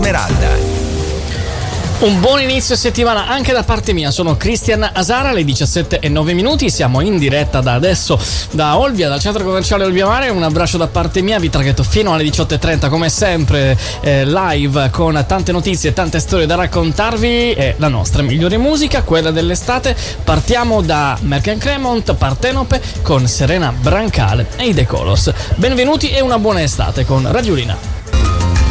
Smeralda. Un buon inizio settimana anche da parte mia, sono Cristian Asara, alle 17:09, siamo in diretta da adesso da Olbia, dal centro commerciale Olbia Mare. Un abbraccio da parte mia, vi traghetto fino alle 18:30 come sempre live con tante notizie e tante storie da raccontarvi e la nostra migliore musica, quella dell'estate. Partiamo da Merck & Cremont, Partenope con Serena Brancale e i The Colors. Benvenuti e una buona estate con Radiolina.